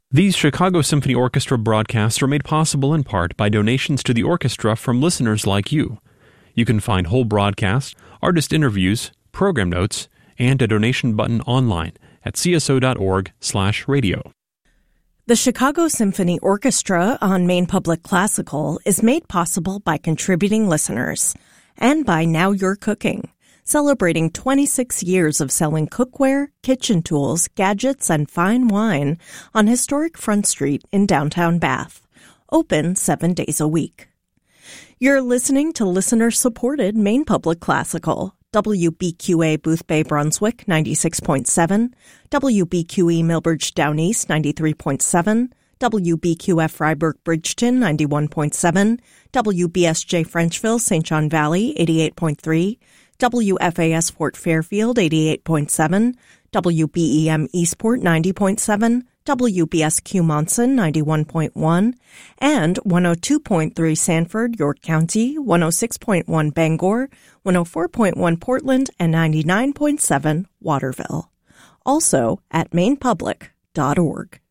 These Chicago Symphony Orchestra broadcasts are made possible in part by donations to the orchestra from listeners like you. You can find whole broadcasts, artist interviews, program notes, and a donation button online at cso.org/radio. The Chicago Symphony Orchestra on Maine Public Classical is made possible by contributing listeners and by Now You're Cooking, celebrating 26 years of selling cookware, kitchen tools, gadgets, and fine wine on historic Front Street in downtown Bath. Open 7 days a week. You're listening to listener-supported Maine Public Classical, WBQA Boothbay Brunswick 96.7, WBQE Millbridge Down East 93.7, WBQF Freiburg Bridgeton 91.7, WBSJ Frenchville St. John Valley 88.3, WFAS Fort Fairfield 88.7, WBEM Eastport 90.7, WBSQ Monson 91.1, and 102.3 Sanford, York County, 106.1 Bangor, 104.1 Portland, and 99.7 Waterville. Also at mainepublic.org.